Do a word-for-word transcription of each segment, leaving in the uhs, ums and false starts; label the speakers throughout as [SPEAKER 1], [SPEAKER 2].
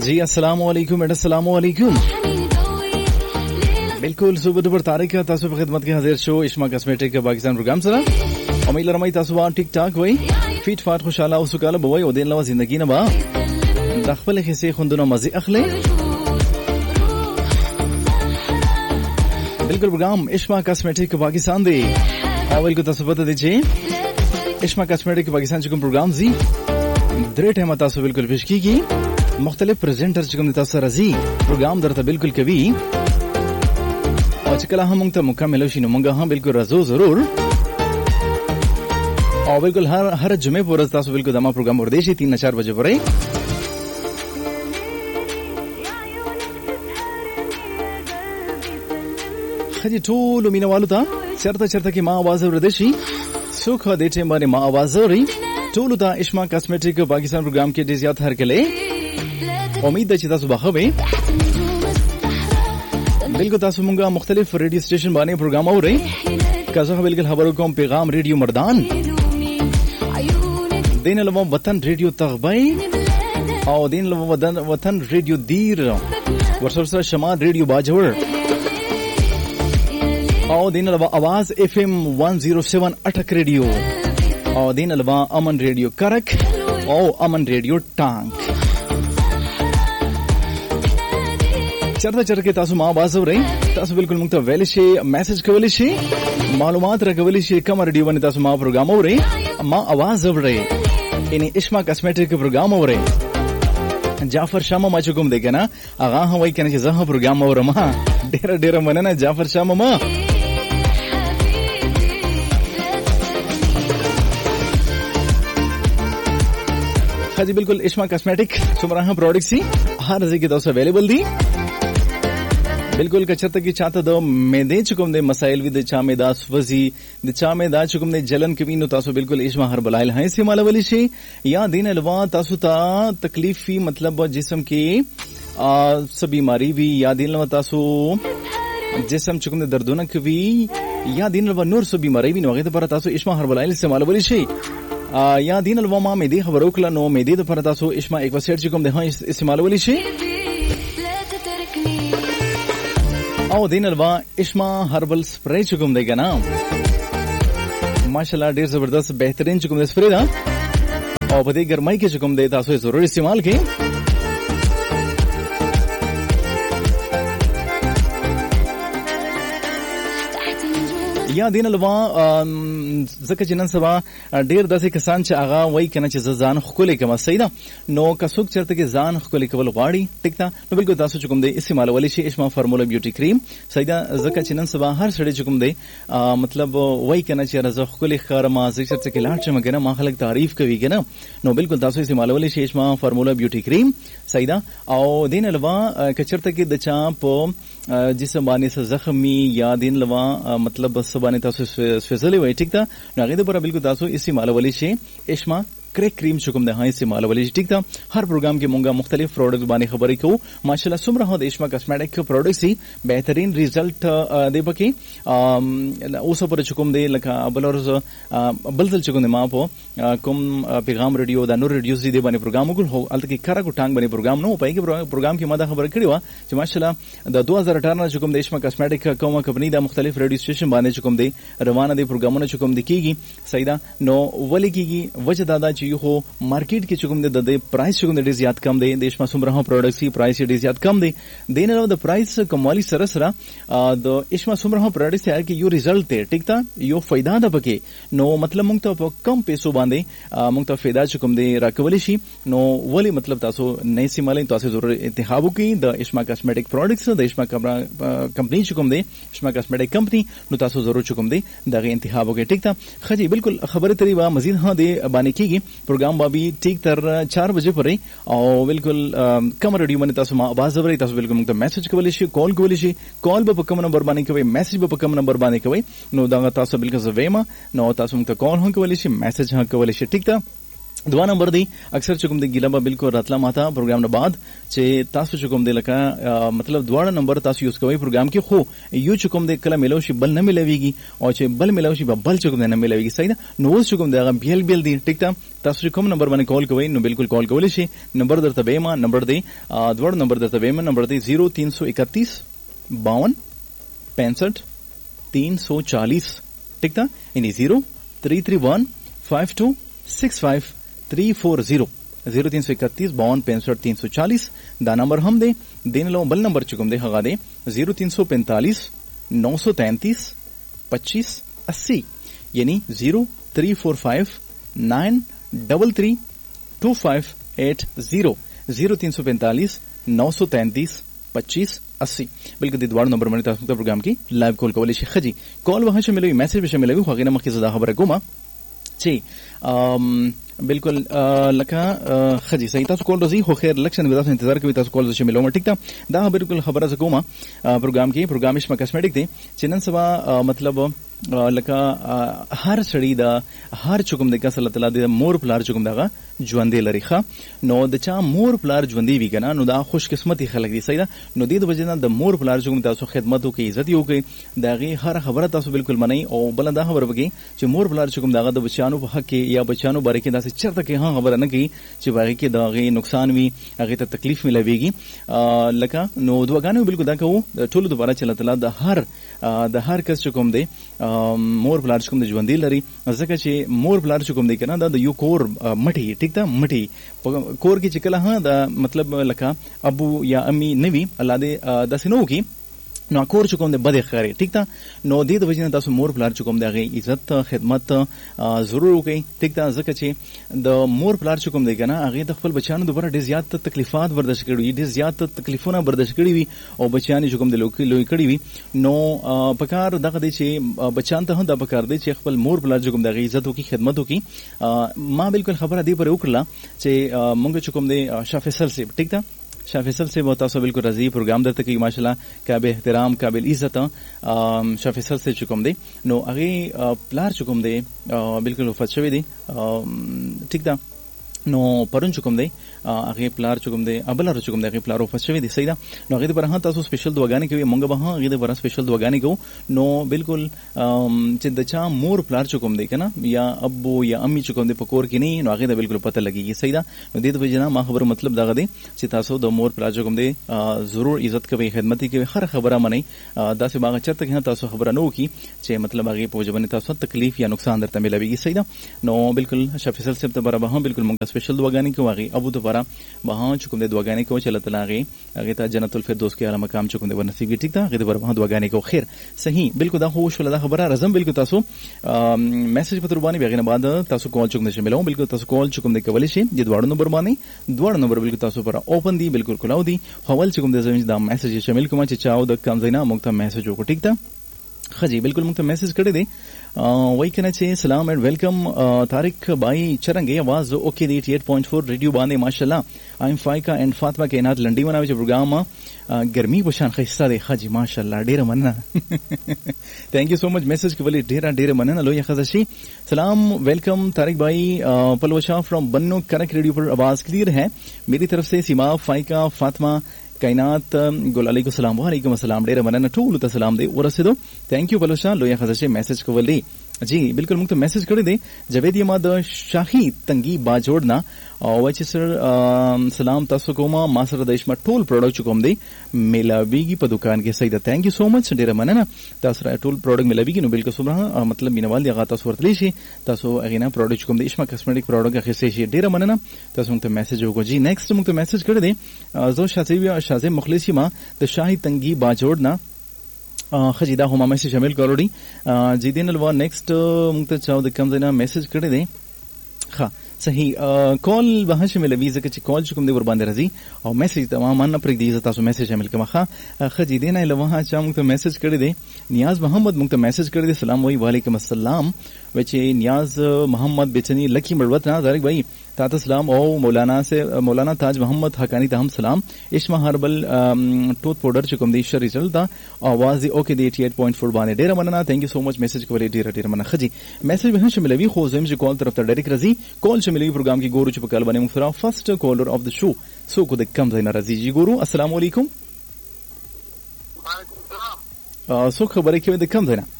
[SPEAKER 1] जी अस्सलाम वालेकुम एंड अस्सलाम वालेकुम। बिल्कुल सुबह दुबर तारीख तासु पे खिदमत के हाजिर शो इश्मा कॉस्मेटिक के पाकिस्तान प्रोग्राम सरा उम्मीद लरमाई तासु वा ठीक ठाक वई फिट फाट खुशाला उसुकाला बवई ओदेन लवा जिंदगी ना बा दखबल खिसे खुंदुना मजे अखले। बिल्कुल प्रोग्राम इश्मा कॉस्मेटिक के पाकिस्तान दे अवल को तासु पता दीजिए इश्मा कॉस्मेटिक के पाकिस्तान चुकम प्रोग्राम जी दरेट है तासु बिल्कुल पेशकी की मुख्तलिफ प्रेजेंटर चुकम तासु रजी प्रोग्राम दरता बिल्कुल कभी चकला हम मुंगता मुकम्मल होशी नुमंगा हम बिल्कुल रजो जरूर और बिल्कुल हर हर जुमे पर तासु बिल्कुल दमा प्रोग्राम वर्देशी तीन चार बजे पर खजी ठूल मीना वालू था चरता चरता की माँ आवाज वर्देशी सुख देते माने माँ आवाज रही ठूल था इश्मा कॉस्मेटिक पाकिस्तान प्रोग्राम के डिजियात हर के लिए उम्मीद है तासु बाखबे बिल्कुल तासु मुंगा मुख्तलिफ रेडियो स्टेशन बाने प्रोग्राम हो रही कज़ा बिल्कुल खबरों को पैगाम रेडियो मर्दान दिन लवा वतन रेडियो तगबई और दिन लवा वतन वतन रेडियो दीर वर्षों शमाल रेडियो बाजवर और दिन लवा आवाज एफएम वन ज़ीरो सेवन अटक रेडियो और दिन लवा अमन रेडियो करक और अमन रेडियो टांग चरता चर के तासु माँ आवाज हो रही तासु बिल्कुल मुक्ता वेलिशे मैसेज कवलिशे मालूमात रखवलिशे कम रेडियो बने तासु माँ प्रोग्राम हो रही माँ आवाज हो रही इन्हें इश्मा कॉस्मेटिक के प्रोग्राम हो रहे जाफर शामा मा चुकुम देखे ना आगा हम वही कहने जहाँ प्रोग्राम हो रहा माँ डेरा डेरा मने ना जाफर शामा माँ खाजी बिल्कुल इश्मा कॉस्मेटिक सुमराहा प्रोडक्ट सी हर जगह तो अवेलेबल दी बिल्कुल कचरत की चाहता दो मैं दे चुकम दे मसाइल भी दे चामे दास वजी दे चामे दा चुकम दे जलन कमीनो तासु बिल्कुल इश्मा हर बलाइल है से माला वाली शे या दिन अलवा तासु ता तकलीफी मतलब जिस्म की सब बीमारी भी या दिन अलवा तासु जिस्म चुकम दे दर्दोनक भी या दिन अलवा नूर सब बीमारी भी नवगे पर तासु इश्मा हर बलाइल से माला वाली शे या दिन अलवा मा मेदी खबरोकला नो मेदी तो पर तासु इश्मा एक वसेट चुकम दे हां इस माला वाली शे और दिन अलवा इश्मा हर्बल स्प्रे चुकुम देगा ना माशाल्लाह ढेर जबरदस्त बेहतरीन चुकुम दे स्प्रे दा और बदे गरमाई के चुकुम दे तासु जरूर इस्तेमाल के या दिन अलवा जका जिनन सबा ढेर दसे कसान च आगा वही कना च जान खुले कमा सहीदा नो कसुक चरते के जान खुले कबल गाड़ी टिकता नो बिल्कुल तासु चुकुम दे इस्तेमाल वाली शे इश्मा फार्मूला ब्यूटी क्रीम सहीदा जका जिनन सबा हर सड़े चुकुम दे मतलब वही कना च रजा खुले खरमा जिचरते के लाट चमके ना मा खलक तारीफ कवी के ना नो बिल्कुल तासु इस्तेमाल वाली शे इश्मा फार्मूला ब्यूटी क्रीम सहीदा और दिन अलवा कचरते के दचा पो जिसम बाने से जख्मी या दिन लवा मतलब सबने तासु स्पेशली वही ठीक था नागे तो पर बिल्कुल तासु इसी माला वाली शे इश्मा क्रैक क्रीम चुकुम दे हां इसी माला वाली ठीक था हर प्रोग्राम के मुंगा मुख्तलिफ प्रोडक्ट बाने खबरी को माशाल्लाह सुमरा हो इश्मा कॉस्मेटिक के प्रोडक्ट सी बेहतरीन रिजल्ट दे बकी उस पर चुकुम दे लका बलर बलदल चुकुम दे मा पो कुम पैगाम रेडियो दा नूर रेडियो दी दे बने प्रोग्राम को हो अलत की करा को टांग बने प्रोग्राम नो पाई के प्रोग्राम की मदा खबर कड़ीवा जो माशाल्लाह द दो हज़ार अठारह चुकुम दे इश्मा कॉस्मेटिक कौमा कंपनी दा मुख्तलिफ रेडियो स्टेशन बाने चुकुम दे रवाना दे प्रोग्राम ने चुकुम दे कीगी सईदा नो वली कीगी वजह दादा यू हो मार्केट की चुकुम दे दे प्राइस चुकुम दे याद कम दे देश में सुमरा प्रोडक्ट्स की प्राइस याद कम दे देने द प्राइस कमाली सरसरा द इश्मा सुमरा प्रोडक्ट्स है कि यो रिजल्ट थे ठीक था यो फायदा द बके नो मतलब मुंगता कम पैसों बांधे मुंगता फायदा चुकुम दे राकवली शी नो वली मतलब तासो नई सिमाले तासो जरूर इंतखाबो की द इश्मा कॉस्मेटिक प्रोडक्ट्स द इश्मा कंपनी चुकुम दे इश्मा कॉस्मेटिक कंपनी नो तासो जरूर चुकुम दे द इंतखाबो के ठीक था खजी बिल्कुल खबर तरीबा मजीद हां दे बाने की प्रोग्राम बाबी ठीक तर चार बजे पर और बिल्कुल कम रेडियो मने तासु मा आवाज बरे तासु बिल्कुल मुक्त मैसेज कवली शी कॉल कवली शी कॉल ब पकम नंबर बाने कवे मैसेज ब पकम नंबर बाने कवे नो दांगा तासु बिल्कुल जवेमा नो तासु मुक्त कॉल हं कवली शी मैसेज हं कवली शी ठीक था دوا نمبر دی اکثر چکم دی ګیلا به بالکل راتلا ماته پروګرام نه بعد چې تاسو چکم دی لکه مطلب دواړه نمبر تاسو یوز کوئ پروګرام کې، خو یو چکم دی کله ملو شي بل نه ملويږي او چې بل ملو شي بل چکم دی نه ملويږي. صحیح ده. نو اوس چکم دی هغه بیل بیل دی. ټیک ده. تاسو کوم نمبر باندې کال کوئ نو بالکل کال کولی شي. نمبر درته بیما نمبر دی دواړه نمبر درته بیما نمبر دی زیرو تین سو اکتیس باون پینسٹھ تین سو چالیس. ٹھیک ده. یعنی زیرو تھری تھری ون فائیو ٹو سکس فائیو تھری فور زیرو زیرو تین سو اکتیس باون پینسٹھ تین سو چالیس دا نمبر هم دی. دین لو بل نمبر چکم دی هغه دی زیرو تین سو پینتالیس نو سو تینتیس پچیس اسی یعنی زیرو تھری فور فائیو نائن ڈبل تھری ٹو فائیو ایٹ زیرو زیرو تین سو پینتالیس نو سو تینتیس پچیس اسی. بالکل د دوړ نمبر باندې تاسو ته پروګرام کې لایو کال کولی شي. خجی کال وه شاملوي میسج به شاملوي خو غینه مخکې زدا خبره کومه چې بالکل لکه خجی صحیح تاسو کول راځي خو خیر لکشن به تاسو انتظار کوي تاسو کول شامل ومه. ټیک ده. دا بالکل خبره ز کومه پروګرام کې پروګرام اسمه کاسمیټک دی چې نن سبا مطلب لکه هر سړی دا هر چکم د کس الله تعالی د مور پلار چکم دغه ژوندې لري ښه نو د چا مور پلار ژوندې وي کنه نو دا خوش قسمتي خلک دي. صحیح ده. نو د دې وجه نه د مور پلار چکم تاسو خدمت وکي عزت یو کوي دغه هر خبره تاسو بالکل منئ او بل دا خبره وکي چې مور پلار چکم دغه د بچانو په حق کې یا بچانو باره کې داسې چرته کې ها خبره نه کوي چې باغې کې دغه نقصان وي هغه ته تکلیف ملويږي لکه نو دوګانو بالکل دا کوو ټول دوباره چې الله تعالی د هر د هر کس چکم دی مور پلار چکم د ژوندې لري ځکه چې مور پلار چکم دی کنه دا د یو کور مټي. ټیک ده. مټي کور کې چې کله ها دا مطلب لکه ابو یا امی نوي الله دې داسې نو کی نو کور چکم د بده خاري. ټیک ده. نو د دې وجه نه تاسو مور پلار چکم دغه عزت خدمت ضرور وکړئ. ټیک ده. ځکه چې د مور پلار چکم دی کنه هغه د خپل بچانو دوباره ډیر زیات تکلیفات برداشت کړي ډیر زیات تکلیفونه برداشت کړي وي او بچیان چکم د لوی لوی کړي وي نو پکار دغه دی چې بچان ته هم دا پکار دی چې خپل مور پلار چکم دغه عزت وکړي خدمت وکړي. ما بالکل خبره دی پر وکړه چې مونږ چکم دی شاه فیصل صاحب. ټیک ده. شاه فیصل سے بہت تاسو بالکل راضی پروگرام درته کی ماشاءالله قابل احترام قابل عزت شاه فیصل سے چکم دی نو هغه پلار چکم دی بالکل وفات شوی دی. ٹھیک ده. نو پرون چکم دی هغه پلار چکم دی ابلار چکم دی هغه پلار وفات شوی دی. صحیح ده. نو هغه پر تاسو سپیشل دعاګانې کوي مونږ به هغه پر سپیشل دعاګانې کوو نو بالکل چې د چا مور پلار چکم دی کنه یا ابو یا امی چکم دی پکور کې نه نو هغه د بالکل پته لګي. صحیح ده. نو دې د وجنه ما خبر مطلب دغه دی چې تاسو د مور پلار چکم دی ضرور عزت کوي خدمت کوي هر خبره منئ داسې باغ چرته کې تاسو خبره نه وکي چې مطلب هغه په وجبنه تاسو تکلیف یا نقصان درته ملويږي. صحیح ده. نو بالکل شفیصل صاحب ته برابر بالکل مونږ سپیشل دعاګانې کوو هغه ابو ته برابر وها چکم د دعاګانې کوو چې الله تعالی هغه ته جنت الفردوس کې اعلی مقام چکم د ورنصیب کی. ټیک ده. هغه برابر دعاګانې کوو. خیر صحیح بالکل دا خو شول دا خبره رزم بالکل تاسو میسج په تربانی بیا نه بعد تاسو کال چکم د شاملو بالکل تاسو کال چکم د کولی شي د دوړو نمبر باندې دوړو نمبر بالکل تاسو پر اوپن دی بالکل کلاو دی حوال چکم د زمين دا میسج شامل کوم چې چاو د کم زینا مونږ ته میسج وکړه. ټیک ده. خجی بالکل مونږ ته میسج کړی دی وای کنه چې سلام اینڈ ویلکم طارق بھائی چرنګي आवाज اوکے دی اٹھاسی پوائنٹ فور ریډیو باندې ماشاءالله ایم فایکا اینڈ فاطمه کائنات لنډي وناوي چې پروګرام ګرمي بشان خسته دی. خجی ماشاءالله ډیره مننه تھینک یو سو مچ میسج کولی ډیره ډیره مننه لوی خزشي. سلام ویلکم طارق بھائی پلوشا فرام بنو کنک ریڈیو پر आवाज کلیئر ہے میری طرف سے سیما فایکا فاطمه کائنات ګل علیکم السلام وعلیکم السلام ډیره مننه ټول ته سلام دی ورسېدو. تھینک یو بلوشا لوی خزشه میسج کولی. جی بالکل موږ ته میسج کړی دی جوید احمد شاهي تنګي باجوړنا او چې سر سلام تاسو کومه ما سره د اشما ټول پروډکټ کوم دی ملاویږي په دکان کې. صحیح ده. تھینک یو سو مچ ډیره مننه تاسو را ټول پروډکټ ملاویږي نو بالکل صبح مطلب مینوال دی هغه تاسو ورتلی شي تاسو اغینا پروډکټ کوم دی اشما کاسمیټک پروډکټ اخیسته شي. ډیره مننه تاسو موږ ته میسج وکړو. جی نیکسٹ موږ ته میسج کړی دی زو شاذیبی شاذ مخلصی ما د شاهي تنګي باجوړنا خجی دا هم میسج شامل کړو دي. جی دین الوا نیکسٹ موږ ته چاو د کم زینا میسج کړی دی. ها صحیح کال به شامل وي ځکه چې کال کوم دی ور باندې راځي او میسج تمام نه پرې دی تاسو میسج شامل کوم. ها خجی دین الوا چا موږ ته میسج کړی دی نیاز محمد موږ ته میسج کړی دی سلام وای وعلیکم السلام و چې نیاز محمد بچنی لکی مړوت نه زارک بھائی ताता सलाम او مولانا سے مولانا تاج محمد حقانی ته هم سلام. اشما هربل ټوت پاوډر چې کوم دی ش ریزلټ دا اواز دی اوکې دی اٹھاسی پوائنٹ فور باندې ډیر مننه. ثانک یو سو مچ میسج کولې ډیر ډیر مننه. خجی میسج به هم شاملوي خو زم چې کال طرف ته ډایرکټ راځي کال شاملوي پروګرام کې ګورو چې په کال باندې موږ سره فرست کالر اف د شو سو کو د کم ځای نه راځي جی ګورو. السلام علیکم.
[SPEAKER 2] وعلیکم السلام.
[SPEAKER 1] سو خبرې کوي د کم ځای نه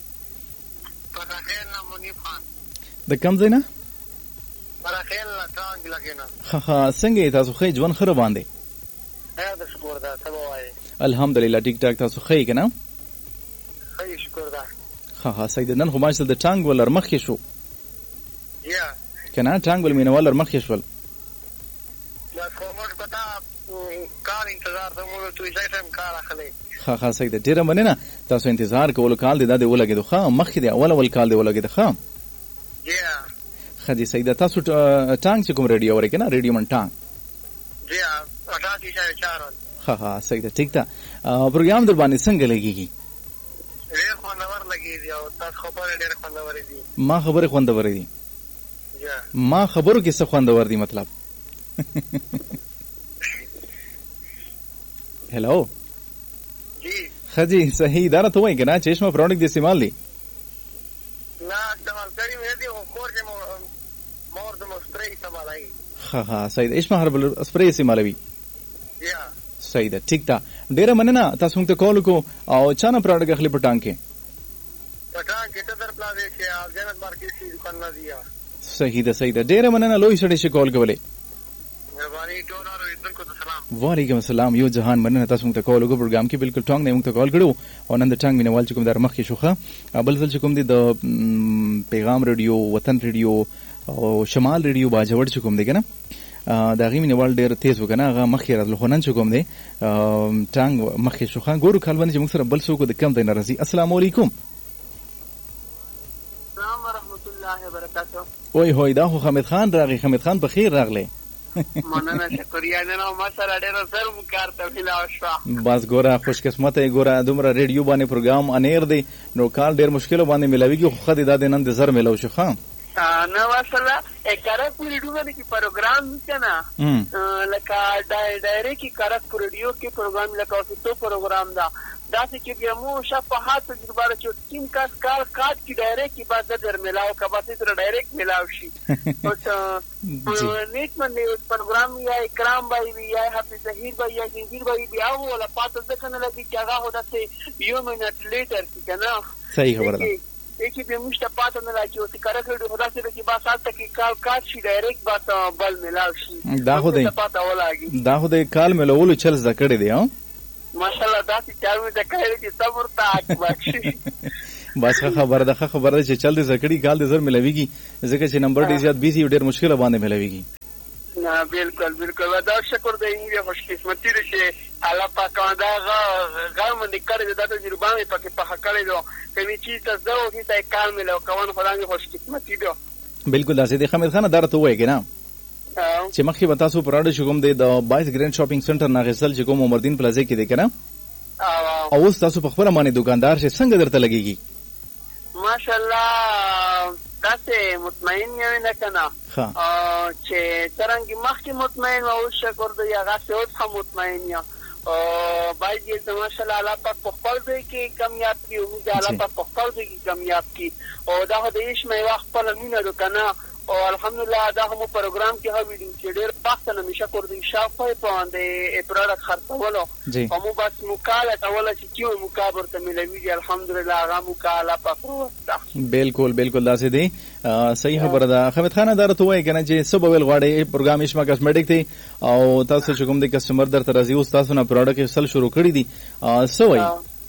[SPEAKER 1] د کم ځای نه
[SPEAKER 2] راخیل نه ټانګ لګینا.
[SPEAKER 1] ها ها څنګه تاسو خې ژوند خره باندې؟
[SPEAKER 2] ها د شکر دا ته وایي.
[SPEAKER 1] الحمدلله ټیک ټاک تاسو خې کنه؟
[SPEAKER 2] خې شکر دا.
[SPEAKER 1] ها ها سید نن خو ماشل د ټانګ ولر مخې شو.
[SPEAKER 2] یا
[SPEAKER 1] کنه ټانګ ول مینوالر مخې شول.
[SPEAKER 2] لا کومر پتا کار انتظار ته مو ته ځای ټایم کار اخلي.
[SPEAKER 1] ها ها سید ډیر مننه تاسو انتظار کول کال دی دا دی ولګیدو ښه مخې دی اول اول کال دی ولګیدو ښه.
[SPEAKER 2] یا
[SPEAKER 1] خدي سیده تاسو ټانګ چې کوم ریډیو اورئ کنه ریډیو من ټانګ
[SPEAKER 2] جی اٹھاسی اشاریه چار.
[SPEAKER 1] ها ها سیده ټیک ده. پروګرام در باندې څنګه لګیږي؟
[SPEAKER 2] ډېر خوندور لګیږي او تاسو خبره ډېر خوندور دي.
[SPEAKER 1] ما خبره خوندور دي.
[SPEAKER 2] یا
[SPEAKER 1] ما خبرو کې څه خوندور دي مطلب؟ هلو
[SPEAKER 2] جی
[SPEAKER 1] خدي صحیح دا ته وایي کنه چشمه پروډکټ د استعمال دي
[SPEAKER 2] نه استعمال کړی مې دي او کور کې مور د مستری استعمالای.
[SPEAKER 1] ها ها سید اشما هربل سپری استعمالوي.
[SPEAKER 2] یا
[SPEAKER 1] سید ټیک ده ډیر مننه تاسو موږ ته کال کو او چانه پروډکټ اخلي پټان کې
[SPEAKER 2] پټان کې ته در پلازه کې جنت مارکیټ کې دکان نه دی.
[SPEAKER 1] صحیح ده صحیح ده ډیر مننه لوی سړی شي کال کولې.
[SPEAKER 2] مهرباني ټولو عزت کو سلام.
[SPEAKER 1] وعلیکم السلام یو جهان مننه تاسو موږ ته کال وکړو پروګرام کې بالکل ټانګ نه موږ ته کال کړو او نن د ټانګ مینوال چې کوم در مخ کې شوخه بل ځل چې کوم دی د پیغام ریډیو وطن ریډیو او شمال ریډیو باجوړ چې کوم دی کنه دا غي مینوال ډیر تیز وکنه هغه مخ کې راځل خو نن چې کوم دی ټانګ مخ کې شوخه ګورو کال باندې موږ سره بل څوک د کم دی ناراضي. السلام علیکم.
[SPEAKER 2] السلام ورحمت الله وبرکاته.
[SPEAKER 1] وای هوی دا خو حمید خان راغی. حمید خان په خیر راغله.
[SPEAKER 2] مننه شکریا نه نو ما سره ډېر سر مو کار ته ملاو شو.
[SPEAKER 1] بس ګوره خوش قسمت ګوره دومره ریډیو باندې پروګرام انیر دی نو کال ډېر مشکل باندې ملاویږي خو خدای دا نن د زر ملاو شو خام
[SPEAKER 2] نه واسله اکاره پوری ډوګه کې پروګرام کنا لکه ډایره کې کار ریډیو کې پروګرام لکه اوسه تو پروګرام دا داسې چې بیا مو شفاعت تجربه چې ټیم کا کار کاټ کی ډایره کې بعد در ملاو کا بعد تر ډایرکټ ملاو شي او نیک باندې پروګرام یا اکرام بھائی یا حافظ ظهیر بھائی یا جنگیر بھائی بیا ولا پات ځکه نه لګي چې هغه هدا سه یو منټ لیټر کې کنه
[SPEAKER 1] صحیح خبره ده
[SPEAKER 2] ایکی به مشته پات نه لګي او کار کړو خدا سره چې با سات تک کال کاټ شي ډایرکټ با بل ملاو شي
[SPEAKER 1] دا خو دې دا خو دې کال ملولو چل زکړې دی ها
[SPEAKER 2] ماشاءالله دا چې چارو د کړي چې صبر تا اکبخشي.
[SPEAKER 1] بس خبره ده خبره چې چل دې زکړی کال دې زر ملويږي ځکه چې نمبر ډیر زیات بیزي ډیر مشکل باندې ملويږي.
[SPEAKER 2] نه بالکل بالکل دا شکر دې یې خوش قسمتي دې الله پاک دا غم دې کړی دا تجربه مې پکې په حق کړی دو کمی چې تاسو هی ته کار ملو کوون خدای خوش قسمتي دو.
[SPEAKER 1] بالکل دا سید حمید خان درته وایي کنه چې مخکې به تاسو پراډ شوم د بایس ګرینډ شاپینګ سنټر نه غسل چې کوم عمردین پلازا کې دی کنه او اوس تاسو په خبره باندې دکاندار شه څنګه درته لګيږي؟
[SPEAKER 2] ماشاءالله تاسو مطمئن یې نه کنه چې څنګه مخکې مطمئن او شکر دې هغه څه هم مطمئن یا او باید دې ماشاءالله الله پاک په خپل ځای کې کامیاب کی امید الله پاک په خپل ځای کې کامیاب کی او دا د هیڅ مې وخت په لمینه کنه او الحمدلله دا هم پروګرام کې هغه ویډیو چې ډېر وخت نه مشه کور دي شافه په باندې پروډکټ خرڅولو او مو بس مکاله اوله چې کیو مکابر ته ملوي الحمدلله هغه مکاله پخوسته.
[SPEAKER 1] بالکل بالکل داسې دی صحیح خبره ده. حمید خان درته وایي کنه چې سبا ویل غواړي پروګرام اشما کاسمیټک دی او تاسو چې کوم د کسٹمر درته راځي او تاسو نه پروډکټ سل شروع کړی دي سو وایي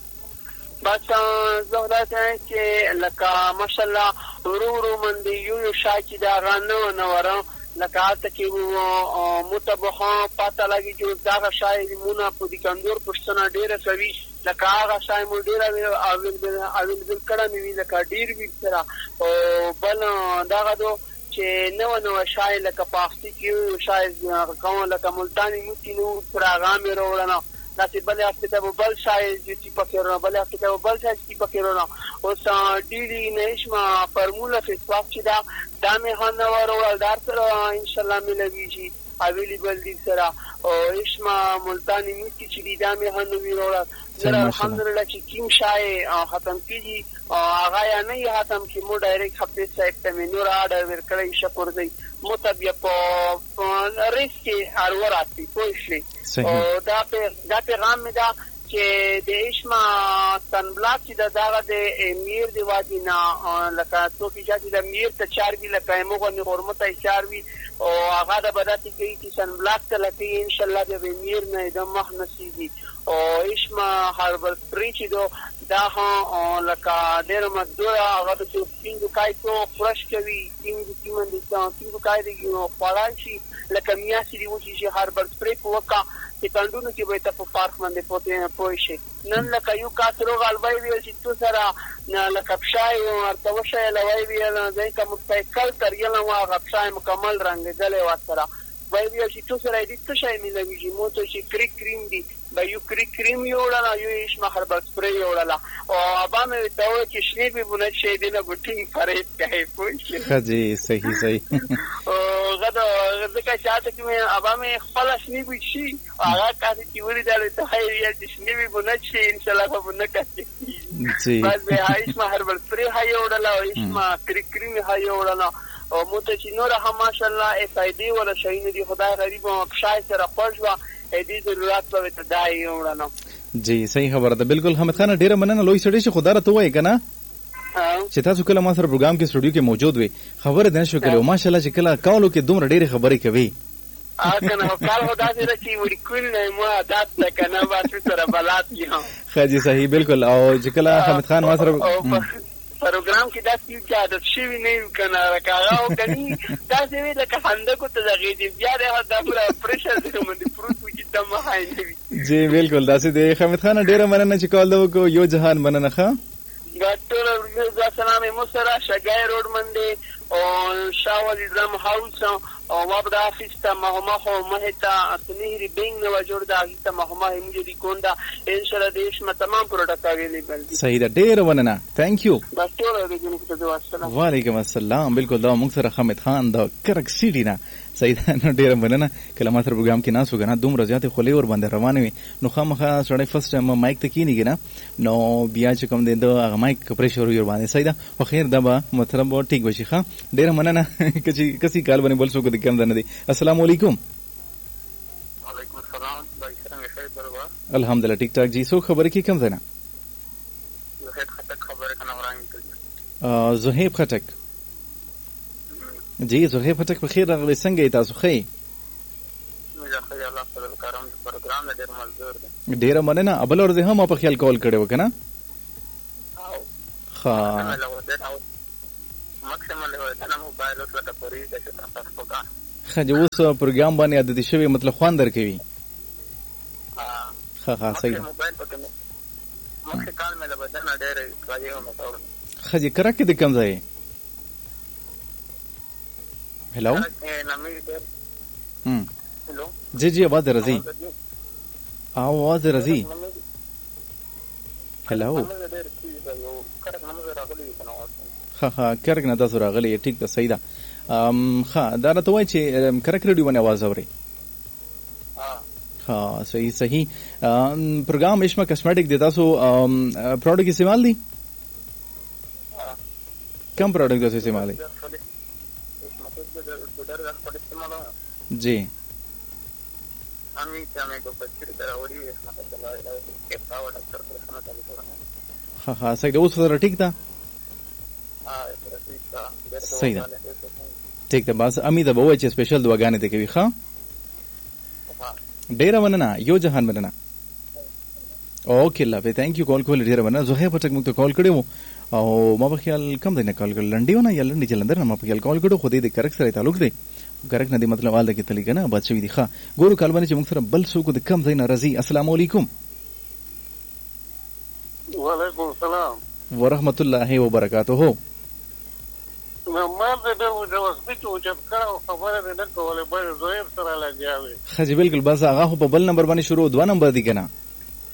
[SPEAKER 2] بس زهدا چې لکه ماشاءالله ورو ورو من دی یو یو شای چې دا غنو نو ورو لکه هغه کې متبخه پاته لګي چې دا شای مونږه په دکاندور پښتنه ډیره کوي لکه هغه شای مو ډیره اویل اویل بل کړه مې لکه ډیر وی سره او بل دا غدو چې نو نو شای لکه پاستي کې شای کوم لکه ملتانی موتی نو سره هغه مې وروړنه داسې بلې هفتې ته به بل شای جوتي پکې ورنه بلې هفتې ته به بل شای جوتي پکې ورنه اوس ډیلي نشمه فرموله فیس واش چې دا دا مې هم نه وروړل دا سره انشاءالله ملویږي اویلیبل دي سره او اشما ملتانی میسکی چې دی دا مې هم نه وروړل زه الحمدلله چې کیم شای ختم کیږي هغه یا نه یې ختم کړي مو ډایرکټ حفیظ صاحب ته مې نور آرډر ورکړی شکر دی مو ته بیا په ریس کې هر وراتي پوه شئ او دا دا پیغام مې دا چې د اشما سن بلاک چې دا دغه د میر دی وادي نه لکه څوک چې د میر ته چار وی لکه موږ نه حرمت چار وی او هغه د بداتي کوي چې سن بلاک ته لکه ان شاء الله د میر نه د مخ نصیبي او اشما هربل سپری چې دو دا ها لکه ډېر مزدور هغه د څنګه کای ته فرش کوي څنګه کیمن دي څنګه کای دی نو خورانشي لکه میاسي دی و چې هربل سپری په وکا چې کندونو کې به تاسو فارق باندې پوتې پوي شي نن لکه یو کاترو غلبای وی چې تو سره نه لکه بشای او ارتو شای لوي وی نه ځای کوم سایکل تر یله وا غبشای مکمل رنگ دلې وسره وای وی چې تو سره دې څه شای ملويږي مو ته چې کریک کریم دی به یو کریک کریم یو وړاله یو هیڅ هربل سپری یو وړاله او ابا مې ته و چې شنی به بونه شي دینه بوټینګ فرید کوي پوي شي
[SPEAKER 1] خجی صحیح صحیح
[SPEAKER 2] او غدا ځکه چې اته کې ابا مې خپل شنی به شي هغه کاسه چې وری دل ته هي چې شنی به بونه شي ان شاء الله به بونه کوي
[SPEAKER 1] جی
[SPEAKER 2] بس به هیڅ هربل سپری هي وړاله او هیڅ کریک کریم هي وړاله او مته چې نور هم ماشاءالله اف ای ډی ولا شي نه دی خدای غریب او شای سره خوشوا دې ضرورت په تدای وړاندو
[SPEAKER 1] جی صحیح خبره ده بالکل حمید خان ډیره مننه لوی سړی چې خدای راته وای کنه چې تاسو کله ما سره پروګرام کې سټوډیو کې موجود وي خبره ده شو کله ماشاءالله چې کله کالو کې دومره ډیره خبرې کوي
[SPEAKER 2] اګه نو کال هدا چې وړي کول نه مو عادت ده کنه واسو سره بلات یم
[SPEAKER 1] خاجي صحیح بالکل او چې کله حمید خان ما سره
[SPEAKER 2] پروګرام کې دا چې عادت شي نه کنه راکاغه او کني تاسو وی لکه خندق ته دغې دی بیا دا پورا پرشر دې باندې پروت و چې تم هاي نه
[SPEAKER 1] جی بالکل داسې دی حمید خان ډیره مننه چې کال وکړو یو جهان مننه ښه
[SPEAKER 2] ډاکټر رضا سلام مسرا شګای روډ باندې او شاول درام هاوس او وابدا فیستا مهما خو مهتا سنهری بینگ نو جوړ دا هیته مهما همجه دی کوندا ان شاء الله دیش ما تمام پروډکټ اویلیبل دي
[SPEAKER 1] صحیح ده ډیر وننه ثانک یو
[SPEAKER 2] ډاکټر رضا ته السلام
[SPEAKER 1] وعلیکم السلام بالکل دا موږ سره حمید خان دا کرک سیډی نه صحیح ده نو ډیر مننه کله ما سره پروګرام کې ناسو کنه دومره زیات خولې ور باندې روانه وي نو خامخا سړی فرست ټایم مایک ته کینی کنه نو بیا چې کوم دې دا مایک پرشر ور باندې صحیح ده خو خیر دا به مطلب ټیک وشي ښه ډیر مننه کچې کسي کال باندې بل څه کو د کم نه دي السلام علیکم
[SPEAKER 2] وعلیکم السلام دای څنګه شای بروا
[SPEAKER 1] الحمدلله ټیک ټاک جی سو خبر کی کم زنه
[SPEAKER 2] زهیب خټک خبره کنه ورانګ
[SPEAKER 1] ا زهیب خټک جی زهیب خټک په خیر راغلی څنګه تاسو خې
[SPEAKER 2] مجا خیر الله تعالی کرام پروګرام ډیر مزدور دی
[SPEAKER 1] ډیر مننه ابل اور زه هم په خیال کول کړو کنه ها
[SPEAKER 2] مکسیمل له دنا موبایل او لکه پوری د تاسو په کا
[SPEAKER 1] خجه اوس پروګرام باندې عادت شوی مطلب خوان در کوي ها ها صحیح
[SPEAKER 2] موبایل په کومه مکه کال مې له بدن ډېر راځي او متور
[SPEAKER 1] خجه کرا کې د کم ځای हेलो हम्म जी जी आवाज रजी आवाज रजी हेलो ها ها کرک نه تاسو راغلی ټیک ده صحیح ده ام ها دا راته وای چې کرک ریډیو باندې आवाज اوري ها صحیح صحیح پروګرام اشما کاسمیټک دی تاسو پروډکټ استعمال دي کم پروډکټ تاسو استعمال دي जी हाँ हाँ सही वो सर ठीक था सही था ठीक था बस अमी दबो अच्छे स्पेशल दुआ गाने थे कभी हाँ डेरा बनना यो जहान बनना okay love thank you call खोल डेरा बनना जो है बचक मुझे कॉल करे वो او ما په خیال کم دی نه کال کړ لنډي ونه یا لنډي جلندر نه ما په خیال کال کړو خو دې د کرک سره تعلق دی کرک نه دی مطلب والده کې تلی کنه بچی دی ښا ګورو کال باندې چې موږ سره بل څوک د کم دی نه راځي السلام علیکم
[SPEAKER 2] وعلیکم السلام
[SPEAKER 1] ورحمت الله وبرکاته
[SPEAKER 2] ما دې د وسبیټو چې کاو خبره نه کوله به زویر سره لګیاوي
[SPEAKER 1] خجی بالکل بس هغه په بل نمبر باندې شروع دوه نمبر دی کنه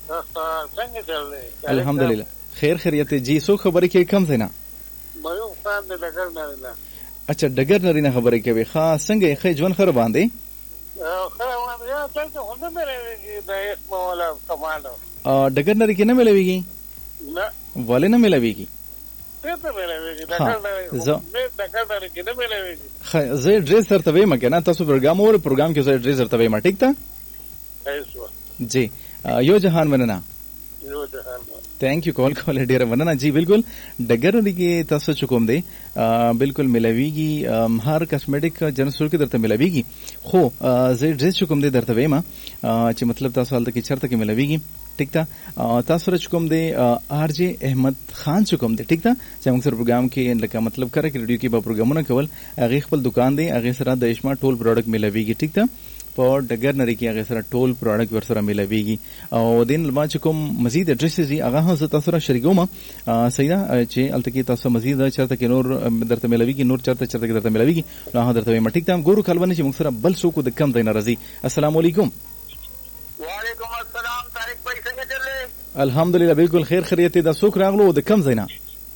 [SPEAKER 3] څنګه چل دی؟
[SPEAKER 1] الحمدلله خیر خیریت جی. سو خبرې کې کم څه نه
[SPEAKER 3] مې خان د ډګر نه نه
[SPEAKER 1] اچھا ډګر نری نه خبرې کوي. ښا څنګه یې ژوند خره باندې
[SPEAKER 3] خو یا څنګه هم نه مې د اسم ولا کمالو
[SPEAKER 1] ډګر نری کې نه ملويږي
[SPEAKER 3] نه
[SPEAKER 1] ولې نه ملويږي؟
[SPEAKER 3] څه ته ملويږي ډګر نری زه ډګر نری کې نه ملويږي.
[SPEAKER 1] زه ډریس درته وایم کنه تاسو پروګرام اور پروګرام کې زه ډریس درته وایم ټیک تا
[SPEAKER 3] ایسو
[SPEAKER 1] جی. یو جهان مننه
[SPEAKER 3] یو جهان
[SPEAKER 1] thank you call call ډیره مننه جی. بالکل ډګر لري تاسو چکم دی بالکل ملويږي هر کاسمیټک جنسور کې درته ملويږي خو زه ډریس چکم دی درته وایم چې مطلب تاسو حالت کې چرته کې ملويږي ٹھیک تا. تاسو چکم دی آر جے احمد خان چکم دی ٹھیک تا چې موږ سره پروګرام کې لکه مطلب کړه کې ریډیو کې به پروګرامونه کول هغه خپل دکان دی هغه سره د اشما ټول پروډکټ ملويږي ټیک تا په ډګر نری کې هغه سره ټول پروډکټ ور سره ملويږي او دین لما چې کوم مزید اډریسز دي هغه هم تاسو سره شریکوم سیدا چې التکی تاسو مزید چرته کې نور درته ملويږي نور چرته چرته کې درته ملويږي نو هغه درته مټیک تام ګورو کلونه چې موږ سره بل څوک د کم دینه راځي. السلام علیکم.
[SPEAKER 2] وعلیکم السلام. طارق بھائی څنګه چلې؟
[SPEAKER 1] الحمدلله بالکل خیر خیریت ده. څوک راغلو د کم زینا؟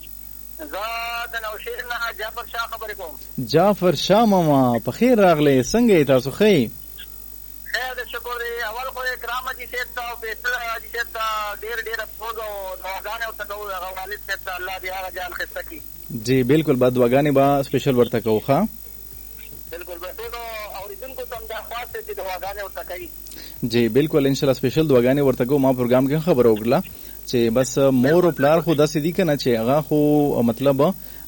[SPEAKER 2] زه د نوشیر نه جعفر شاه خبرې کوم.
[SPEAKER 1] جعفر شاه ماما په خیر راغله. څنګه تاسو خیر؟
[SPEAKER 2] خیر شکر. اول خو کرام جی سیت تا او فیصل جی سیت تا ډیر ډیر افسوس او دعاګانې ورته کوو هغه والد سیت ته الله دې هغه جان خسته کړي.
[SPEAKER 1] جی بالکل با دعاګانې با سپیشل ورته کوو. ښا
[SPEAKER 2] بالکل به ټول اوریدونکو ته دا خاصه چې دعاګانې ورته کوي.
[SPEAKER 1] جی بالکل ان شاء الله سپیشل دعاګانې ورته کوو. ما پروګرام کې خبر وکړه چې بس مور او پلار خو داسې دي کنه چې هغه خو مطلب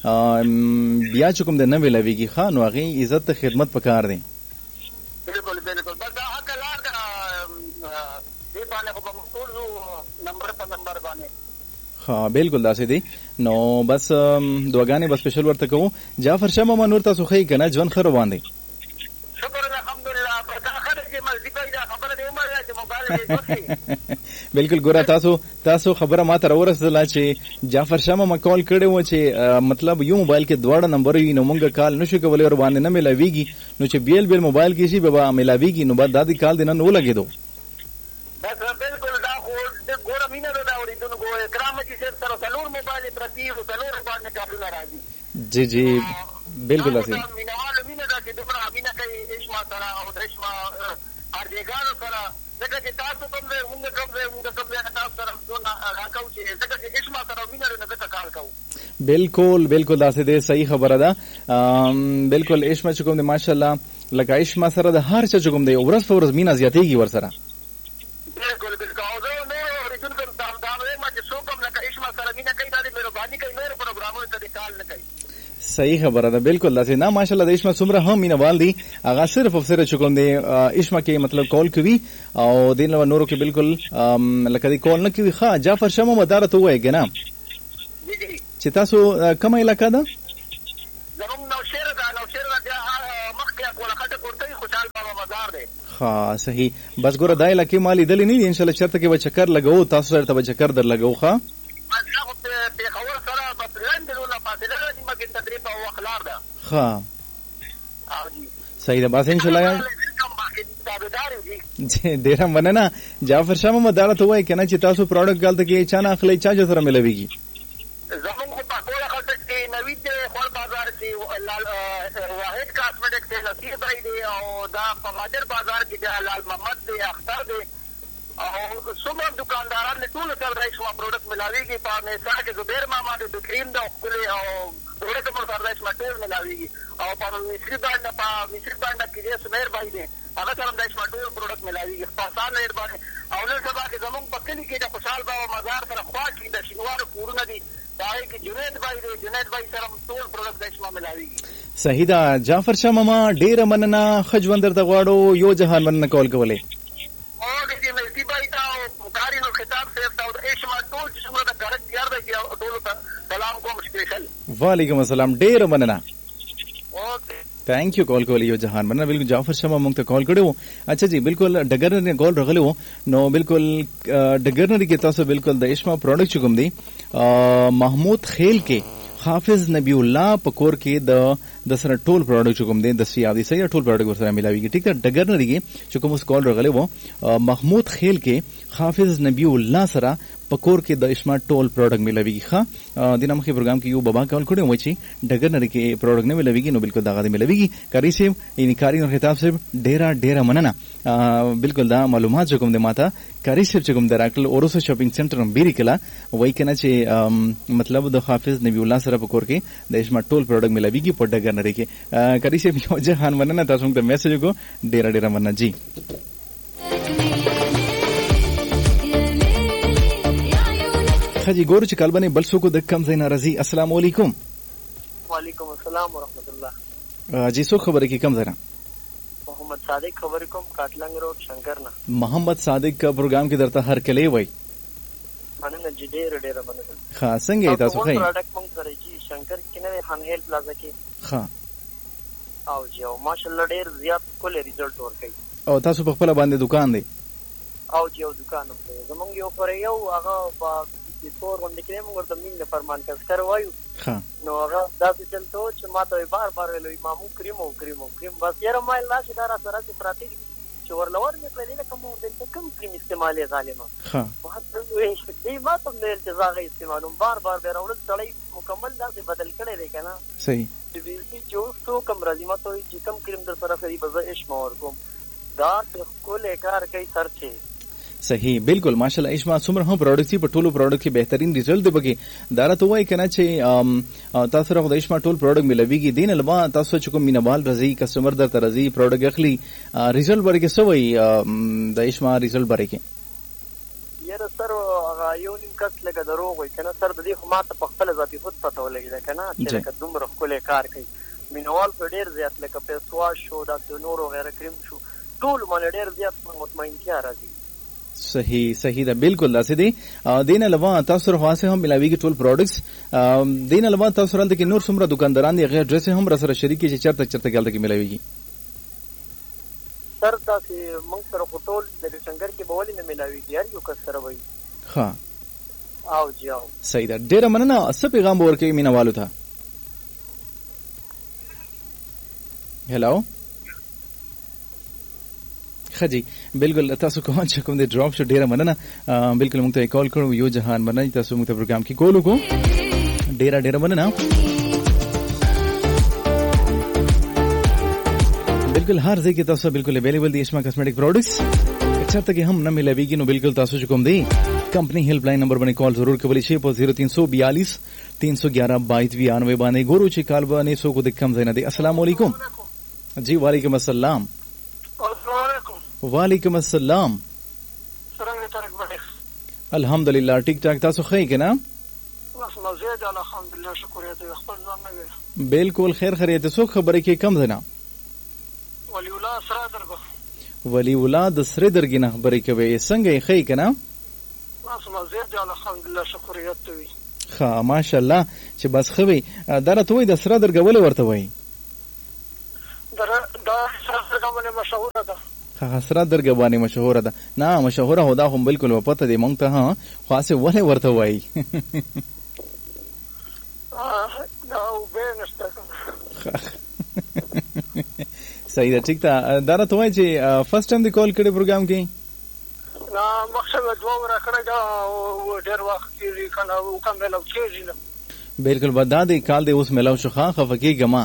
[SPEAKER 1] بیا چې کوم د نه ویلويږي ښا نو هغه عزت خدمت پکار دي.
[SPEAKER 2] بالکل بالکل بس دا حق لار کا دې باندې خو په ټول نمبر په نمبر باندې
[SPEAKER 1] ها بالکل داسې دي. نو بس دعاګانې بس سپیشل ورته کوو. جعفر شاه ماما نور تاسو خی کنه ژوند خره باندې
[SPEAKER 2] شکر الحمدلله. پر دا خره چې مزدي پیدا خبره دی عمر چې موبایل
[SPEAKER 1] بالکل ګوره تاسو تاسو خبره ما ته ورسېدله چې جعفر شاه ماما کال کړی و چې مطلب یو موبایل کې دواړه نمبر وي نو مونږ کال نشو کولی ور باندې نه ملاویږي نو چې بیل بیل موبایل کې شي به ملاویږي نو بعد دادی کال دینه نو لګېدو.
[SPEAKER 2] بس بالکل دا خو ګوره مینه ده دا اوریدونکو کرام چې سره څلور موبایل پرتی او څلور باندې کارونه راځي.
[SPEAKER 1] جی جی بالکل اسی
[SPEAKER 2] مینوال مینه دا چې دومره مینه کوي اشما سره او اشما ارجګانو سره ځکه چې تاسو کوم ځای موږ کوم ځای موږ کوم ځای تاسو سره څونه راکاو چې ځکه چې اشما سره مینه نه ځکه کار کوو.
[SPEAKER 1] بالکل بالکل داسې دی. صحیح خبره ده. بالکل اشما چې کوم دی ماشاءالله لکه اشما سره د هر څه کوم دی ورځ په ورځ مینه زیاتېږي ور سره.
[SPEAKER 2] بالکل بالکل او زه نو اوریدونکو ته دا وایم چې څوک هم لکه اشما سره مینه کوي دا دې مهرباني کوي نور پروګرامونو ته کال نه کوي.
[SPEAKER 1] صحیح خبره ده. بالکل داسې نه ماشاءالله د اشما څومره هم مینوال دي هغه صرف او صرف چکم دی اشما کې مطلب کال کوي او دین له نورو کې بالکل لکه دی کال نه کوي. ښا جعفر شاه ماما دارت وای کنه چې تاسو کومه علاقه ده؟
[SPEAKER 2] زموږ نوشیر ده. نوشیر ده مخکې کوله خټه کوټه خوشحال بابا بازار دی.
[SPEAKER 1] ها صحیح. بس ګوره دا علاقې مالي دلی نه دي ان شاء الله چرته کې به چکر لګاو تاسو سره به چکر در لګاو. ښا
[SPEAKER 2] پیښور سره بس لندنونه فاصله لري مګر تقریبا وخلار ده.
[SPEAKER 1] ها صحیح ده. بس ان شاء الله ډیره مننه. جعفر شاه ماما دا ته وای کنه چې تاسو پروډکټ غلط کې چا نه اخلي چا سره ملويږي.
[SPEAKER 2] زمونږ په کوله خلک کې نوې ته خپل بازار کې واحد کاسمیټک ته نصیر بھائی دی او دا په مادر بازار کې لال محمد دی اختر دی او څومره دکانداران له ټول سره راځي شما پروډکټ ملاويږي. په نسا کې زبیر ماما د کریم د خپل او پروډکټ مو سره راځي مټر ملاويږي او په مصری باندې په مصری باندې کې سمیر بھائی دی هغه سره راځي مټر پروډکټ ملاويږي. خاصان لري باندې او نن سبا کې زمونږ په کلی کې د خوشحال بابا مزار سره خوا کې د شینوار کورونه دي دای کې جنید بھائی دی جنید بھائی سره ټول پروډکټ دښمه ملاويږي.
[SPEAKER 1] صحیح ده. جعفر شاه ماما ډیره مننه. خجوند درته غواړو. یو جهان مننه کول کولې
[SPEAKER 2] او دې ملتي بھائی تا او کاری نو خطاب صاحب تا او اشما ټول چې څومره د کارت تیار دی ټول ته سلام کوم سپیشل.
[SPEAKER 1] وعلیکم السلام. ډیره مننه.
[SPEAKER 2] اوکے
[SPEAKER 1] thank you call call यो जहान मना बिल्कुल जाफर शर्मा मुंग कॉल कड़ो. अच्छा जी बिल्कुल डगर ने कॉल रगले हो नो बिल्कुल डगर ने के तासो बिल्कुल द इश्मा प्रोडक्ट चुकम दी महमूद खेल के हाफिज नबीउल्लाह पकोर के द د سره ټول پروډکټ کوم دی د سیادي سي ټول پروډکټ ورسره ملاويږي. ټیک ده ډګر نریږي چې کوم اوس کال راغلی وو محمود خیل کې حافظ نبی الله سره پکور کې د اسما ټول پروډکټ ملاويږي. ښه د نامخي پروګرام کې یو بابا کال کړی و چې ډګر نری کې پروډکټ نه ملاويږي نو بالکل دغه ملاويږي. کاری سیب یعنی کاری نور خطاب سیب ډیره ډیره مننه. بالکل دا معلومات کوم د ماته کاری سیب چې کوم دراکل اورسو شاپینګ سنټر هم بیری کلا وای کنه چې مطلب د حافظ نبی الله سره پکور کې د اسما ټول پروډکټ ملاويږي په ډګر نری کې. کاری سیب یو ځهان مننه تاسو ته میسج کو ډیره ډیره مننه جی. خجی ګورو چې کلبنه بل څوک د کم زین ناراضي. السلام علیکم.
[SPEAKER 3] وعلیکم السلام ورحمت الله.
[SPEAKER 1] جی څوک خبره کی کم زرا؟
[SPEAKER 3] محمد صادق خبر کوم کاټلنګ روډ شنکر نه.
[SPEAKER 1] محمد صادق کا پروګرام کې درته هر کله وای.
[SPEAKER 3] مننه جی ډېر ډېر مننه.
[SPEAKER 1] ښه څنګه تاسو خی؟
[SPEAKER 3] پروډکټ مونږ سره جی شنکر کې نه هن هیل پلازا کې.
[SPEAKER 1] ښه.
[SPEAKER 3] او جی او ماشاءالله ډېر زیات کول ریزلټ ورکړي.
[SPEAKER 1] او تاسو په خپل باندې دکان دی؟
[SPEAKER 3] او جی او دکان هم دی. زمونږ یو پر یو هغه په تور باندې کې موږ ورته مين د فرمان کسکر وایو.
[SPEAKER 1] ها
[SPEAKER 3] نو هغه دا چې چلته چې ماته بار بار ویلو امامو کریم او کریم او کریم بس یاره مایل لا چې دا سره چې پراتی چې ورلور مې کړل نه کوم د کوم کریم استعمالي ظالما.
[SPEAKER 1] ها
[SPEAKER 3] ما ته وی ما ته نه چې زاغه استعمالوم بار بار به راول سړی مکمل دا څه بدل کړي دی کنه.
[SPEAKER 1] صحیح.
[SPEAKER 3] چې وی چې جو کم راځي ما ته چې کم کریم در سره خري بزه ايش مور کوم دا ټول کار کوي سرچه.
[SPEAKER 1] صحیح بالکل ماشاءالله اشما څومره هم پروډکټي په ټولو پروډکټ کې بهترین ریزلټ دی بګي دا راته وای کنه چې تاسو سره د اشما ټول پروډکټ ملويږي دین البا تاسو چې کوم مینوال رضی کسٹمر در ترضی پروډکټ اخلي ریزلټ ورکه سوې د اشما ریزلټ ورکه
[SPEAKER 3] یاره سر هغه یو نیم کس لکه دروغ وای کنه سر د دې خو ماته په خپل ذاتی خود پته ولګی کنه چې لکه دومره خپل کار کوي مینوال په ډیر زیات لکه فیس واش شو دا نور او غیره کریم شو ټول مونږ ډیر زیات مطمئنتیا راځي.
[SPEAKER 1] صحیح صحیح ده بالکل داسې دی. دین علاوه تاسو سره خاصه هم ملاويږي ټول پروډکټس. دین علاوه تاسو سره د نور څومره دکانداران دي غیر ډریس هم را سره شریک چې چرته چرته ګالته کې ملاويږي.
[SPEAKER 3] سر تاسو موږ سره ټول د څنګه کې بولی نه ملاويږي یار یو کس سره وای.
[SPEAKER 1] ها
[SPEAKER 3] او جاو
[SPEAKER 1] صحیح ده ډیر مننه. څه پیغام ورکوي مینوالو ته؟ هلو خجی بالکل تاسو کوم چې کوم د ډراپ شو ډیره مننه. بالکل موږ ته کال کړو یو جهان مننه تاسو موږ ته پروګرام کې کول وکړو ډیره ډیره مننه. بالکل هر ځای کې تاسو بالکل اویلیبل دي اشما کاسمیټک پروډکټس چرته کې هم نه ملويږي نو بالکل تاسو کوم دی کمپنی هیلپ لاین نمبر باندې کال ضرور کولی شئ په صفر تین سو بیالیس تین سو گیارہ بائیس بانوے باندې ګورو چې کال باندې سو کو د کم زینه دی. السلام علیکم. جی وعلیکم السلام. وعلیکم السلام.
[SPEAKER 3] څنګه ترک بډه؟
[SPEAKER 1] الحمدلله ټیک ټاک. تاسو ښه کنا؟
[SPEAKER 3] بس مزه ده الحمدلله شکر دې خپل ځان نه.
[SPEAKER 1] بالکل خیر خیریت. څو خبره کې کم زنا؟
[SPEAKER 3] ولی الله سره درګو.
[SPEAKER 1] ولی الله د سره درګ نه خبرې کوي څنګه ښه کنا؟
[SPEAKER 3] بس مزه ده الحمدلله شکر دې.
[SPEAKER 1] ښه ماشاءالله چې بس خوي دا ته وای د سره درګول ورته وای.
[SPEAKER 3] دا دا سره درګول مشهور ده.
[SPEAKER 1] خاصره درګه باندې مشهور ده. نه مشهور هو دا هم بالکل په پته دی مونږ ته ها خاصه ولې ورته وای.
[SPEAKER 3] دا به نشته.
[SPEAKER 1] صحیح ده ټیک ده. دا راته وای چې فرست ټایم دی کال کړي پروګرام کې؟
[SPEAKER 3] نه مخه دوه ورا کړه دا ډېر وخت کې کنه او کوم ملو کېږي.
[SPEAKER 1] بالکل بدا دی کال دی اوس ملو شو خا خفکی ګما.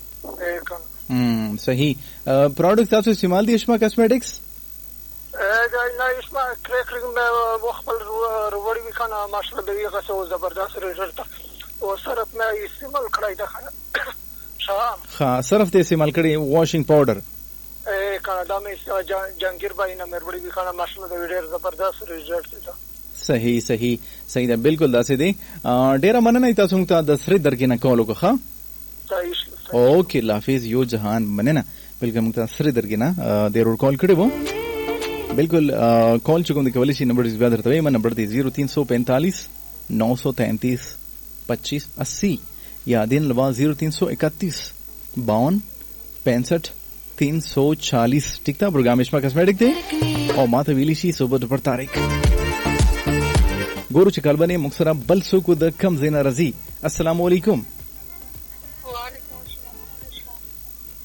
[SPEAKER 1] صحیح. پروډکټ تاسو استعمال دي اشما کاسمیټکس؟
[SPEAKER 3] دا نه اشما کریکلینګ مې خپل وروړي وکنه ماشاءالله دوی غسو زبردست ريزلټ او صرف مې استعمال کړی دا. شام
[SPEAKER 1] ها صرف ته استعمال کړی واشینګ پاوډر.
[SPEAKER 3] ا کنه دا مې جنگیر بای نه مې وروړي وکنه ماشاءالله دوی ډېر زبردست ريزلټ ده.
[SPEAKER 1] صحیح صحیح صحیح ده بالکل داسې دی. ډېر مننه تاسو ته د سری درګې نه کول وکړه. اوکے لافیز یو جهان مننه. بالکل موږ ته سره درګې نه ضرور کال کړی وو. بالکل کال چې کوم د کولی شي نمبر بیا درته وایم نمبر دی صفر تین سو پینتالیس نو سو تینتیس پچیس اسی یا دین لوا صفر تین سو اکتیس باون پینسٹھ تین سو چالیس. ٹھیک تھا پروگرام اشما کاسمیٹک دی او ماته ویلی شي صبح پر تاریخ ګورو چې کالبنه مکسره بل سو کو د کم زینا رضی. السلام علیکم.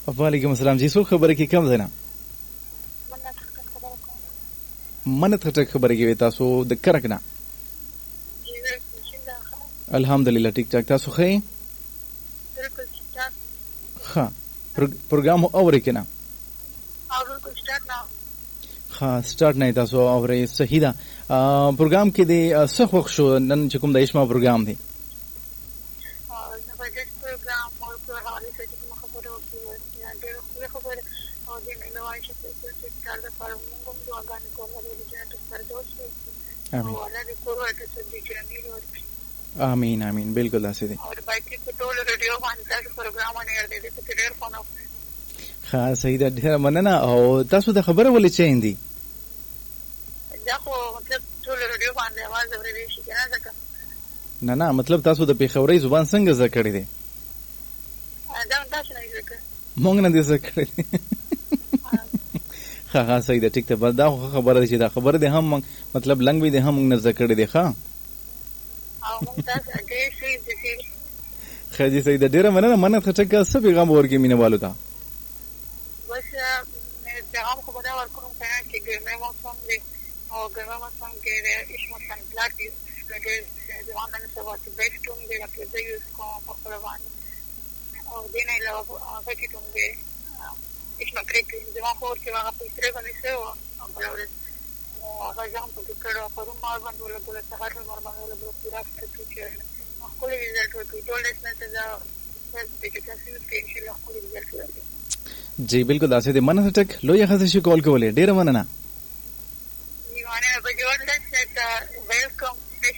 [SPEAKER 1] وعلیکم السلام جی څو خبره کې کم زنه منت خټک خبره کې تاسو د کرک نه الحمدلله ټیک ټاک تاسو خې
[SPEAKER 4] بالکل ټیک ټاک
[SPEAKER 1] ها پروګرام اورې کنه
[SPEAKER 4] او بالکل سٹارټ نه
[SPEAKER 1] ها سٹارټ نه تاسو اورې صحیح ده پروګرام کې د څه وخت شو نن چې کوم د اشما پروګرام دی
[SPEAKER 4] زبردست پروګرام او په حواله سره کوم خبره وکړه ډېر خبره او د نوای چې څه کار د فارمونګم دواګان کوله د جنت فردوس
[SPEAKER 1] امين
[SPEAKER 4] او الله دې کورو ته دې جميل ورکړي
[SPEAKER 1] امين امين بالکل داسې دي
[SPEAKER 4] او باقي په ټول ریډیو باندې تاسو پروګرام نه یاد دې ته ډېر فون او
[SPEAKER 1] ها صحیح ده ډېر مننه او تاسو د خبره ولې چیندي
[SPEAKER 4] دا خو مطلب ټول ریډیو باندې आवाज اورېدل شي کنه ځکه
[SPEAKER 1] نه نه مطلب تاسو د پیښوري زبان څنګه زده کړی دی
[SPEAKER 4] دا تاسو نه زده کړی
[SPEAKER 1] مونږ نه دې زده کړی ها ها صحیح ده ټیک ته بس دا خبره ده چې دا خبره ده هم مطلب لنګ وي ده هم نه زده کړی دی ښا
[SPEAKER 4] او موږ تاسو ډېر شي د شي
[SPEAKER 1] خاجي صحیح ده ډېر مننه مننه خټک څه پیغام ورکې مینوالو ته
[SPEAKER 4] بس پیغام خو به دا ورکوم چې ګرمه موسم دی او ګرمه موسم کې د اشمو سنګلاټ لګي ځوان نه سبا چې بیسټوم دی چې زه یوز کوم په خپل باندې او دې نه علاوه هغه چې کوم دی اشمو کریم ځوان خو چې هغه په سترګو نه شو او بلور او هغه ځان په کړه په روم باندې ولا بل څه هر مر باندې ولا بل پورا کړی چې خپل ریزلټ ورکړي ټول نه څه دا چې تاسو کې چې خپل ریزلټ ورکړي
[SPEAKER 1] جی بالکل داسې دي مننه ټک لوی خاصه شي کول کولې ډېر مننه
[SPEAKER 4] یوانه به جوړ لته ویلکم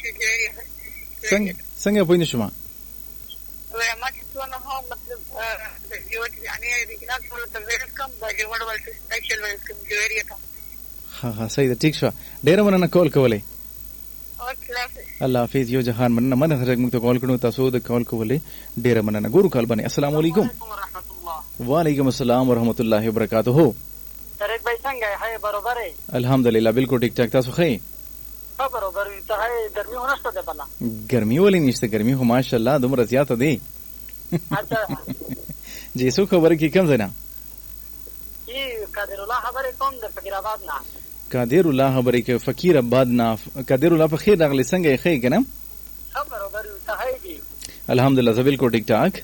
[SPEAKER 1] څنګه څنګه پوینې شوما
[SPEAKER 4] وای ما چې څونه هم مطلب یو چې یعنی ریګنال ټول ته ویلکم به جوړ ولته سپیشل ویلکم جوړی ته
[SPEAKER 1] ها ها صحیح ده ټیک شو ډېر مننه کول کولې الله حافظ یو جهان مننه مننه هرڅ موږ ته کال کړو تاسو د کال کولې ډېر مننه ګورو کال باندې السلام علیکم وعلیکم السلام ورحمۃ اللہ وبرکاتہ
[SPEAKER 3] طارق بھائی څنګه ہے برابر ہے
[SPEAKER 1] الحمدلله بالکل ټیک ټاک تاسو خې
[SPEAKER 3] ها برابر ته ہے ګرمي ونشته ده بلا
[SPEAKER 1] ګرمي ولې نشته ګرمي خو ماشاءالله دومره زیاته دی
[SPEAKER 3] اچھا
[SPEAKER 1] جی څو خبره کې کم زنه
[SPEAKER 3] ای قادر الله خبره کوم د فقیر آباد نه
[SPEAKER 1] قادر الله خبره کې فقیر آباد نه قادر الله په خیر راغلی څنګه یې خې کنه
[SPEAKER 3] ها برابر ته ہے جی
[SPEAKER 1] الحمدلله بالکل ټیک ټاک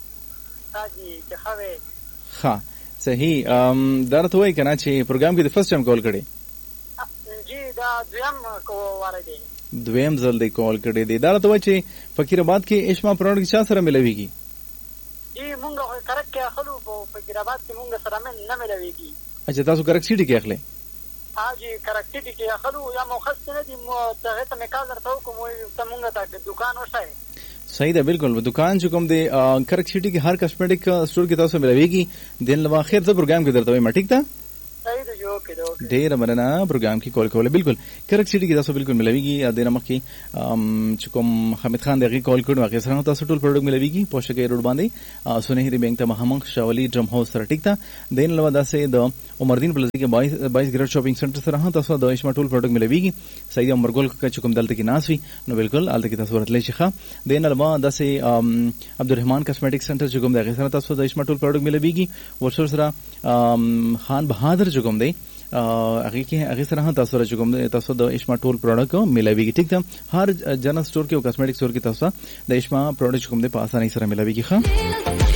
[SPEAKER 3] جی چې خوي
[SPEAKER 1] ها صحیح ام درته وای کنه چې پروګرام کې د فرست ټایم کال کړي
[SPEAKER 3] جی دا دویم کو واره دی
[SPEAKER 1] دویم ځل دی کال کړي دی درته وای چې فقیر آباد کې اشما پروډکټ چا سره ملويږي
[SPEAKER 3] جی مونږ کرک کې خلو په فقیر آباد کې مونږ سره نه ملويږي
[SPEAKER 1] اچھا تاسو کرک سیټي کې اخلي
[SPEAKER 3] ها جی کرک سیټي کې خلو یا مخصص نه دي مو ته ته مکال درته کوم ته مونږ ته دکان وشای
[SPEAKER 1] صحیح ده بالکل دکان چې کوم دی کرک سیټي کې هر کاسمیټک سٹور کې تاسو ملويږي دین لوا خیر ته پروګرام کې درته وای ټیک ده
[SPEAKER 3] صحیح ده جو کې دوه
[SPEAKER 1] ډیر مننه پروګرام کې کال کوله بالکل کرک سیټي کې تاسو بالکل ملويږي د نمک کې چې کوم حمید خان دغه کال کړو هغه سره تاسو ټول پروډکټ ملويږي پوښتګي روډ باندې سنهری بینک ته محمد شاولی ډرم هاوس سره ټیک ده دین لوا داسې د عمردین پلازا کې باییس ګریډ شاپینګ سنټر سره تاسو د اشما ټول پروډکټ ملويږي صحیح عمرګل چې کوم دلته کې ناسوي نو بالکل الته کې تاسو ورتلې شي ښه دین لوا داسې عبدالرحمن کاسمیټک سنټر چې کوم دغه سره تاسو د اشما ټول پروډکټ ملويږي ورسره سره خان بهادر چې کوم دی هغه کې هغه سره تاسو را کوم تاسو د اشما ټول پروډکټ ملويږي ټیک ده هر جنرال سٹور کې او کاسمیټک سٹور کې تاسو د اشما پروډکټ کوم د په اسانۍ سره ملويږي ښه